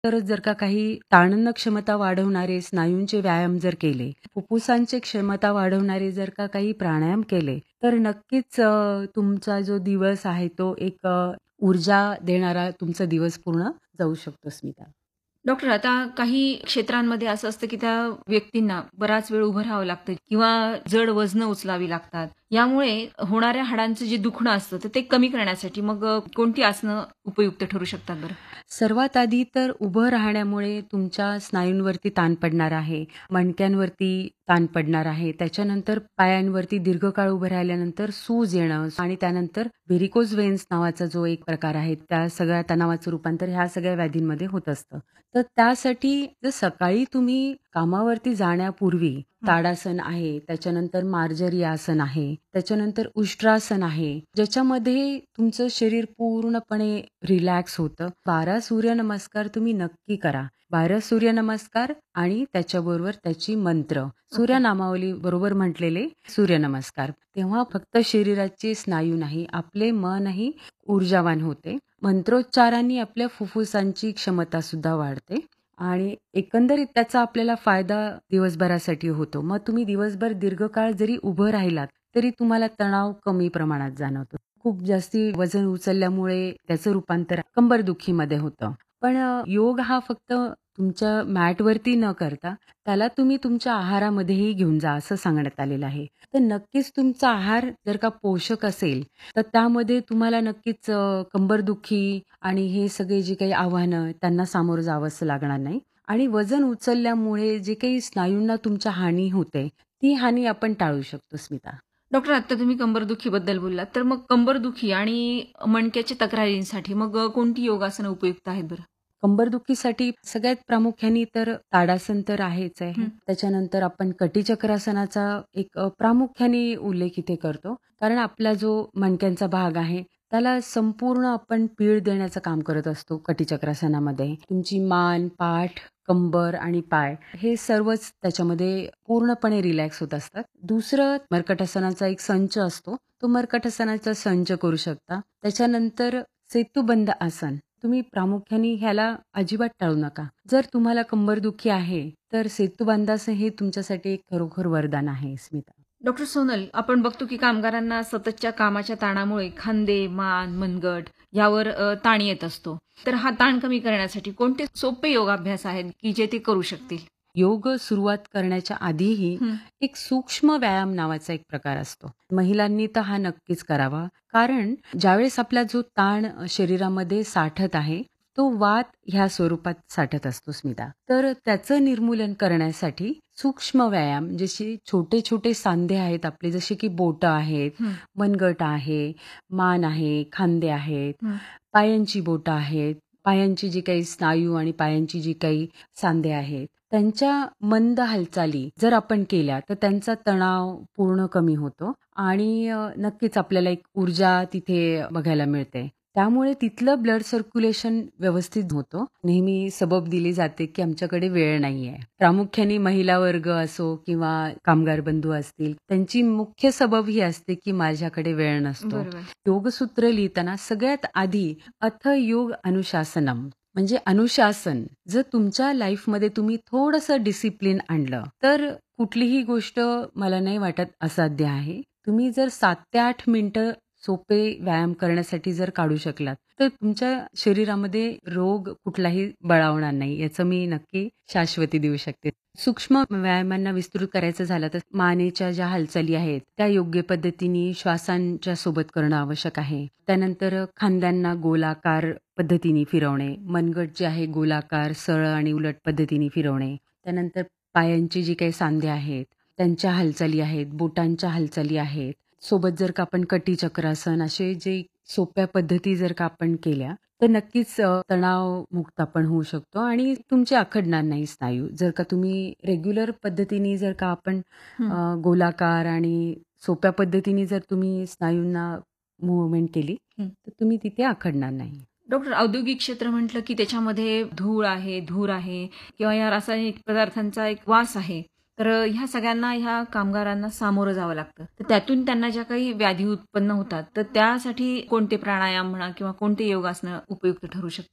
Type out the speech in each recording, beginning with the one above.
तरच जर का काही ताणन क्षमता वाढवणारे स्नायूंचे व्यायाम जर केले, फुफ्फुसांची क्षमता वाढवणारे जर का काही प्राणायाम केले, तर नक्कीच तुमचा जो दिवस आहे तो एक ऊर्जा देणारा तुमचा दिवस पूर्ण जाऊ शकतो स्मिता. डॉक्टर, आता काही क्षेत्रांमध्ये असं असतं, की त्या व्यक्तींना बराच वेळ उभं राहावं लागतं किंवा जड वजनं उचलावी लागतात. यामुळे होणाऱ्या हाडांचं जे दुखणं असतं, तर ते कमी करण्यासाठी मग कोणती आसनं उपयुक्त ठरू शकतात बरं? सर्वात आधी तर उभं राहण्यामुळे तुमच्या स्नायूंवरती ताण पडणार आहे, मणक्यांवरती ताण पडणार आहे. त्याच्यानंतर पायांवरती दीर्घकाळ उभं राहिल्यानंतर सूज येणं आणि त्यानंतर व्हेरिकोज वेन्स नावाचा जो एक प्रकार आहे, त्या सगळ्या तणावाचं रूपांतर ह्या सगळ्या व्याधींमध्ये होत असतं. तर त्यासाठी जर सकाळी तुम्ही कामावरती जाण्यापूर्वी ताडासन आहे, त्याच्यानंतर मार्जरी आसन आहे, त्याच्यानंतर उष्ट्रासन आहे, ज्याच्यामध्ये तुमचं शरीर पूर्णपणे रिलॅक्स होतं. 12 सूर्यनमस्कार तुम्ही नक्की करा. 12 सूर्यनमस्कार आणि त्याच्याबरोबर त्याची मंत्र. सूर्यनामावली बरोबर म्हटलेले सूर्यनमस्कार. तेव्हा फक्त शरीराचे स्नायू नाही, आपले मनही ऊर्जावान होते. मंत्रोच्चारांनी आपल्या फुफ्फुसांची क्षमता सुद्धा वाढते. आणि एकंदरीत त्याचा आपल्याला फायदा दिवसभरासाठी होतो. मग तुम्ही दिवसभर दीर्घकाळ जरी उभं राहिलात, तरी तुम्हाला तणाव कमी प्रमाणात जाणवतो. खूप जास्ती वजन उचलल्यामुळे त्याचं रूपांतर कंबरदुखीमध्ये होतं. पण योग हा फक्त तुमच्या मॅटवरती न करता त्याला तुम्ही तुमच्या आहारामध्येही घेऊन जा असं सांगण्यात आलेलं आहे. तर नक्कीच तुमचा आहार जर का पोषक असेल, तर त्यामध्ये तुम्हाला नक्कीच कंबरदुखी आणि हे सगळे जे काही आव्हानं त्यांना सामोरं जावंसं लागणार नाही. आणि वजन उचलल्यामुळे जे काही स्नायूंना तुमच्या हानी होते, ती हानी आपण टाळू शकतो स्मिता. डॉक्टर, आता तुम्ही कंबरदुखीबद्दल बोललात, तर मग कंबरदुखी आणि मणक्याच्या तक्रारींसाठी मग कोणती योगासनं उपयुक्त आहेत बरं? कंबरदुखीसाठी सगळ्यात प्रामुख्याने तर ताडासन तर आहेच आहे. हं. त्याच्यानंतर आपण कटिचक्रासनाचा एक प्रामुख्याने उल्लेख इथे करतो. कारण आपला जो मणक्यांचा भाग आहे, त्याला संपूर्ण आपण पीळ देण्याचं काम करत असतो कटिचक्रासनामध्ये. तुमची मान, पाठ, कंबर आणि पाय हे सर्वच त्याच्यामध्ये पूर्णपणे रिलॅक्स होत असतात. दुसरं मर्कटासनाचा एक संच असतो. तो मर्कटासनाचा संच करू शकता. त्याच्यानंतर सेतुबंद आसन. तुम्ही प्रामुख्याने ह्याला अजिबात टाळू नका. जर तुम्हाला कंबरदुखी आहे, तर सेतुबंधासन हे तुमच्यासाठी एक खरोखर वरदान आहे स्मिता. डॉक्टर सोनल, आपण बघतो की कामगारांना सततच्या कामाच्या ताणामुळे खांदे, मान, मनगट यावर ताण येत असतो. तर हा ताण कमी करण्यासाठी कोणते सोपे योगाभ्यास आहेत की जे ते करू शकतील? योग सुरुवात करण्याच्या आधीही हं. एक सूक्ष्म व्यायाम नावाचा एक प्रकार असतो. महिलांनी तर हा नक्कीच करावा. कारण ज्यावेळेस आपला जो ताण शरीरामध्ये साठत आहे, तो वात ह्या स्वरूपात साठत असतो स्मिता. तर त्याचं निर्मूलन करण्यासाठी सूक्ष्म व्यायाम जसे छोटे छोटे सांधे आहेत आपले, जसे की बोटं आहेत, हं. मनगट आहे, मान आहे, खांदे आहेत, हं. पायांची बोटं आहेत, पायांची जी काही स्नायू आणि पायांची जी काही सांधे आहेत, त्यांच्या मंद हालचाली जर आपण केल्या तर त्यांचा तणाव पूर्ण कमी होतो आणि नक्कीच आपल्याला एक ऊर्जा तिथे बघायला मिळते. त्यामुळे तिथलं ब्लड सर्क्युलेशन व्यवस्थित होतं. नेहमी सबब दिली जाते की आमच्याकडे वेळ नाहीये. प्रामुख्याने महिला वर्ग असो किंवा कामगार बंधू असतील, त्यांची मुख्य सबब ही असते की माझ्याकडे वेळ नसतो. बरोबर. योगसूत्र लिहिताना सगळ्यात आधी अथ योग अनुशासनम म्हणजे अनुशासन. जर तुमच्या लाईफमध्ये तुम्ही थोडंसं डिसिप्लिन आणलं, तर कुठलीही गोष्ट मला नाही वाटत असाध्य आहे. तुम्ही जर 7 ते 8 मिनिटं सोपे व्यायाम करण्यासाठी जर काढू शकलात, तर तुमच्या शरीरामध्ये रोग कुठलाही बळावणार नाही, याचं मी नक्की शाश्वती देऊ शकते. सूक्ष्म व्यायामांना विस्तृत करायचं झालं तर मानेच्या ज्या हालचाली आहेत, त्या योग्य पद्धतीने श्वासांच्या सोबत करणं आवश्यक आहे. त्यानंतर खांद्यांना गोलाकार पद्धतीने फिरवणे, मनगट जे आहे गोलाकार, सरळ आणि उलट पद्धतीने फिरवणे. त्यानंतर पायांचे जे काही सांधे आहेत, त्यांच्या हालचाली आहेत, बोटांच्या हालचाली आहेत. सोबत जर का आपण कटिचक्रासन असे जे सोप्या पद्धती जर का आपण केल्या, तर नक्कीच तणावमुक्त आपण होऊ शकतो आणि तुमचे आखडणार नाही स्नायू. जर का तुम्ही रेग्युलर पद्धतीने जर का आपण हं. गोलाकार आणि सोप्या पद्धतीने जर तुम्ही स्नायूंना मूव्हमेंट केली, हं. तर तुम्ही तिथे आखडणार नाही. डॉक्टर, औद्योगिक क्षेत्र म्हटलं की त्याच्यामध्ये धूळ आहे, धूर आहे किंवा या रासायनिक पदार्थांचा एक वास आहे. तर ह्या सगळ्यांना ह्या कामगारांना सामोरं जावं लागतं. तर त्यातून त्यांना ज्या काही व्याधी उत्पन्न होतात, तर त्यासाठी कोणते प्राणायाम म्हणा किंवा कोणते योगासनं उपयुक्त ठरू शकतील?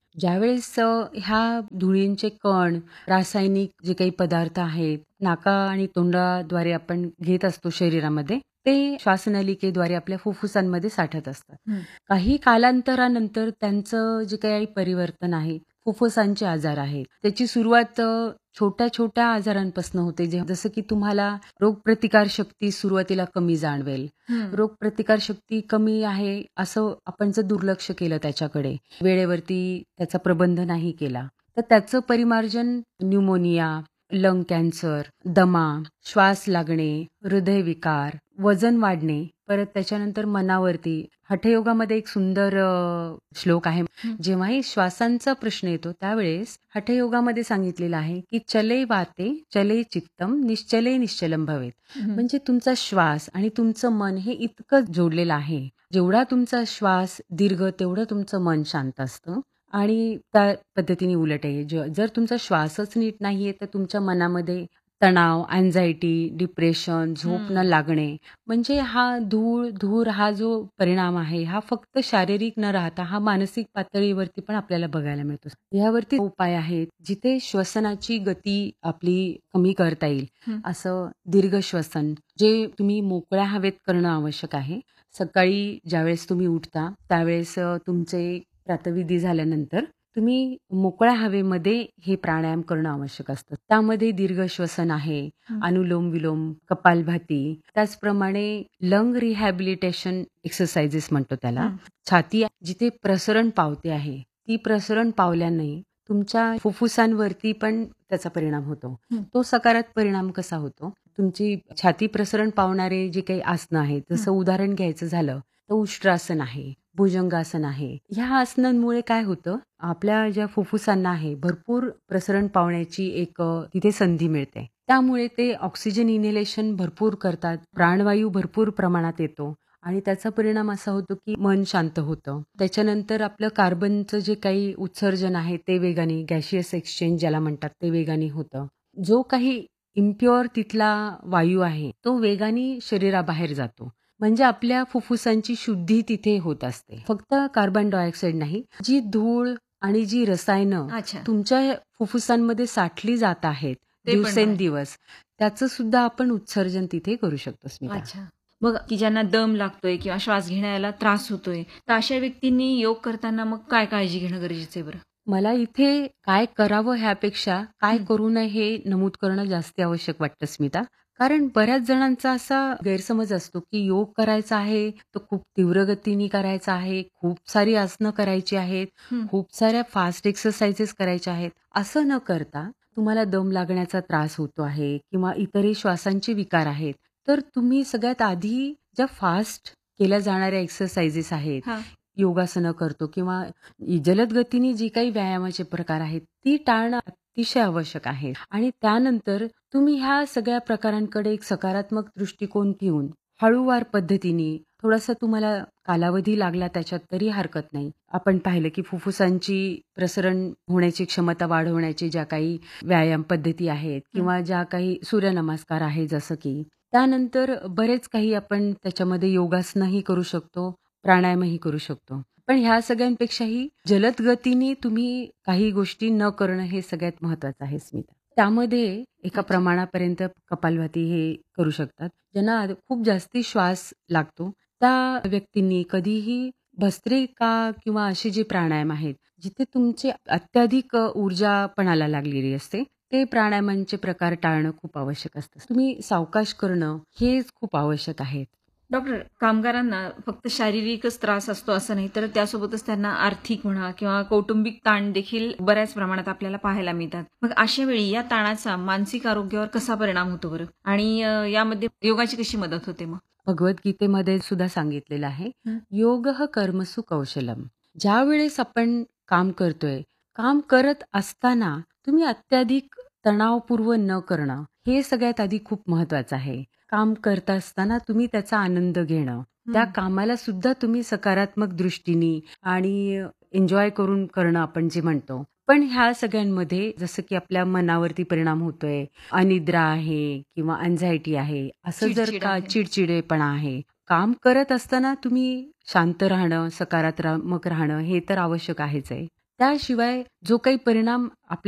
ज्यावेळेस ह्या धुळींचे कण, रासायनिक जे काही पदार्थ आहेत, नाका आणि तोंडाद्वारे आपण घेत असतो शरीरामध्ये, ते श्वासनलिकेद्वारे आपल्या फुफ्फुसांमध्ये साठत असतात. हं. काही कालांतरानंतर त्यांचं जे काही परिवर्तन आहे, फुफ्फुसांचे आजार आहेत. त्याची सुरुवात छोट्या-छोट्या आजारांपासून होते. जसं की तुम्हाला रोगप्रतिकार शक्ती सुरुवातीला कमी जाणवेल. हं. रोगप्रतिकार शक्ती कमी आहे असं आपण जर दुर्लक्ष केलं त्याच्याकडे, वेळेवरती त्याचा प्रबंध नाही केला, तर त्याचं परिमार्जन न्यूमोनिया, लंग कॅन्सर, दमा, श्वास लागणे, हृदयविकार, वजन वाढणे, परत त्याच्यानंतर मनावरती. हठयोगामध्ये एक सुंदर श्लोक आहे. जेव्हाही श्वासांचा प्रश्न येतो त्यावेळेस हठयोगामध्ये सांगितलेलं आहे की चले वाते चले चित्तम निश्चले निश्चलम भवेत. म्हणजे तुमचा श्वास आणि तुमचं मन हे इतकं जोडलेलं आहे. जेवढा तुमचा श्वास दीर्घ तेवढं तुमचं मन शांत असतं. आणि त्या पद्धतीने उलट आहे. जर तुमचा श्वासच नीट नाहीये तर तुमच्या मनामध्ये तणाव, अँझायटी, डिप्रेशन, झोप न लागणे, म्हणजे हा धूर हा जो परिणाम आहे हा फक्त शारीरिक न राहता हा मानसिक पातळीवरती पण आपल्याला बघायला मिळतो. यावरती उपाय आहेत जिथे श्वसनाची गती आपली कमी करता येईल. असं दीर्घ श्वसन जे तुम्ही मोकळ्या हवेत करणं आवश्यक आहे. सकाळी ज्यावेळेस तुम्ही उठता त्यावेळेस तुमचे प्रातःविधी झाल्यानंतर तुम्ही मोकळ्या हवेमध्ये हे प्राणायाम करणं आवश्यक असतं. त्यामध्ये दीर्घ श्वसन आहे, अनुलोम विलोम, कपालभाती, त्याचप्रमाणे लंग रिहॅबिलिटेशन एक्सरसाइजेस म्हणतो त्याला. छाती जिथे प्रसरण पावते आहे ती प्रसरण पावल्याने तुमच्या फुफ्फुसांवरती पण त्याचा परिणाम होतो. तो सकारात्मक परिणाम कसा होतो? तुमची छाती प्रसरण पावणारे जे काही आसनं आहेत, जसं उदाहरण घ्यायचं झालं तर उष्ट्रासन आहे, भुजंगासन आहे. ह्या आसनांमुळे काय होतं, आपल्या ज्या फुफ्फुसांना आहे भरपूर प्रसरण पावण्याची एक तिथे संधी मिळते. त्यामुळे ते ऑक्सिजन इनहेलेशन भरपूर करतात, प्राणवायू भरपूर प्रमाणात येतो आणि त्याचा परिणाम असा होतो की मन शांत होतं. त्याच्यानंतर आपलं कार्बनचं जे काही उत्सर्जन आहे ते वेगाने, गॅशियस एक्सचेंज ज्याला म्हणतात ते वेगाने होतं. जो काही इम्प्युअर तिथला वायू आहे तो वेगाने शरीराबाहेर जातो. म्हणजे आपल्या फुफ्फुसांची शुद्धी तिथे होत असते. फक्त कार्बन डायऑक्साईड नाही, जी धूळ आणि जी रसायनं अच्छा. तुमच्या फुफ्फुसांमध्ये साठली जात आहेत ते पण दिवसेंदिवस, त्याचं सुद्धा आपण उत्सर्जन तिथे करू शकतो स्मिता. अच्छा. मग की ज्यांना दम लागतोय किंवा श्वास घेण्याला त्रास होतोय, तर अशा व्यक्तींनी योग करताना मग काय काळजी घेणं गरजेचं आहे बरं? मला इथे काय करावं ह्यापेक्षा काय करू नये हे नमूद करणं जास्त आवश्यक वाटतं स्मिता. कारण बऱ्याच जणांचा असा गैरसमज असतो की योग करायचा आहे तर खूप तीव्र गतीने करायचा आहे, खूप सारी आसनं करायची आहेत, खूप साऱ्या फास्ट एक्सरसाइजेस करायच्या आहेत. असं न करता तुम्हाला दम लागण्याचा त्रास होतो आहे किंवा इतरही श्वासांचे विकार आहेत, तर तुम्ही सगळ्यात आधी ज्या फास्ट केल्या जाणाऱ्या एक्सरसाइजेस आहेत, हां. योगासनं करतो किंवा जलद गतीने जी काही व्यायामाचे प्रकार आहेत ती टाळणं अतिशय आवश्यक आहे. आणि त्यानंतर तुम्ही ह्या सगळ्या प्रकारांकडे एक सकारात्मक दृष्टिकोन ठेवून हळूवार पद्धतीने थोडासा तुम्हाला कालावधी लागला त्याच्यात तरी हरकत नाही. आपण पाहिलं की फुफ्फुसांची प्रसरण होण्याची क्षमता वाढवण्याची ज्या काही व्यायाम पद्धती आहेत किंवा ज्या काही सूर्यनमस्कार आहे जसं की, त्यानंतर बरेच काही आपण त्याच्यामध्ये योगासनही करू शकतो, प्राणायामही करू शकतो. पण ह्या सगळ्यांपेक्षाही जलद गतीने तुम्ही काही गोष्टी न करणं हे सगळ्यात महत्वाचं आहे स्मिता. त्यामध्ये एका प्रमाणापर्यंत कपालभाती हे करू शकतात. ज्यांना खूप जास्ती श्वास लागतो त्या व्यक्तींनी कधीही भस्त्रिका किंवा असे जे प्राणायाम आहेत जिथे तुमचे अत्याधिक ऊर्जापणाला लागलेली असते ते प्राणायामांचे प्रकार टाळणं खूप आवश्यक असतं. तुम्ही सावकाश करणं हेच खूप आवश्यक आहे. डॉक्टर, कामगारांना फक्त शारीरिकच त्रास असतो असं नाही, तर त्यासोबतच त्यांना आर्थिक म्हणा किंवा कौटुंबिक ताण देखील बऱ्याच प्रमाणात आपल्याला पाहायला मिळतात. मग अशा वेळी या ताणाचा मानसिक आरोग्यावर कसा परिणाम होतो बरं? आणि यामध्ये योगाची कशी मदत होते मग? भगवद्गीतेमध्ये सुद्धा सांगितलेलं आहे, योगः कर्मसु कौशलम. ज्या वेळेस आपण काम करतोय, काम करत असताना तुम्ही अत्याधिक तणावपूर्व न करणं हे सगळ्यात आधी खूप महत्वाचं आहे. काम करत असताना तुम्ही त्याचा आनंद घेणं, त्या कामाला सुद्धा तुम्ही सकारात्मक दृष्टीने आणि एन्जॉय करून करणं आपण जे म्हणतो. पण ह्या सगळ्यांमध्ये जसं की आपल्या मनावरती परिणाम होतोय, अनिद्रा आहे किंवा अँझायटी आहे, असं जर चिडचिड का आहे. चिडचिडेपणा आहे, काम करत असताना तुम्ही शांत राहणं, सकारात्मक राहणं हे तर आवश्यक आहेच आहे. त्याशिवाय जो काही परिणाम